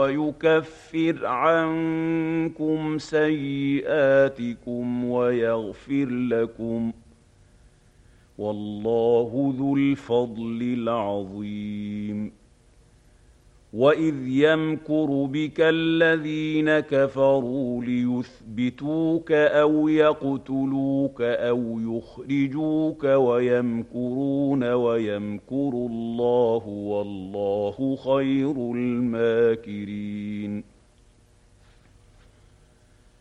ويكفر عنكم سيئاتكم ويغفر لكم، والله ذو الفضل العظيم. وإذ يمكر بك الذين كفروا ليثبتوك أو يقتلوك أو يخرجوك ويمكرون ويمكر الله والله خير الماكرين.